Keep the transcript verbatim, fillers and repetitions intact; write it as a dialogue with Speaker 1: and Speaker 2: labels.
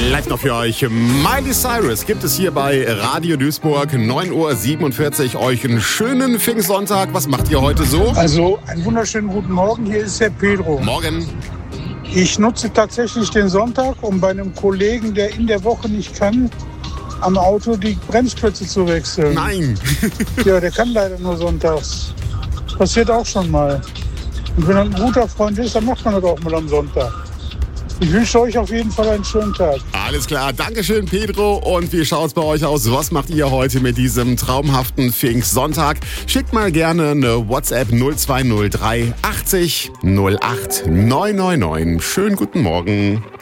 Speaker 1: Live noch für euch. Miley Cyrus gibt es hier bei Radio Duisburg. neun Uhr siebenundvierzig. Euch einen schönen Pfingstsonntag. Was macht ihr heute so?
Speaker 2: Also, einen wunderschönen guten Morgen. Hier ist der Pedro.
Speaker 1: Morgen.
Speaker 2: Ich nutze tatsächlich den Sonntag, um bei einem Kollegen, der in der Woche nicht kann, am Auto die Bremsklötze zu wechseln.
Speaker 1: Nein.
Speaker 2: Ja, der kann leider nur sonntags. Passiert auch schon mal. Und wenn er ein guter Freund ist, dann macht man das auch mal am Sonntag. Ich wünsche euch auf jeden Fall einen schönen Tag.
Speaker 1: Alles klar, Dankeschön Pedro. Und wie schaut's bei euch aus? Was macht ihr heute mit diesem traumhaften Pfingstsonntag? Schickt mal gerne eine WhatsApp null zwei null drei achtzig null acht neun neun neun. Schönen guten Morgen.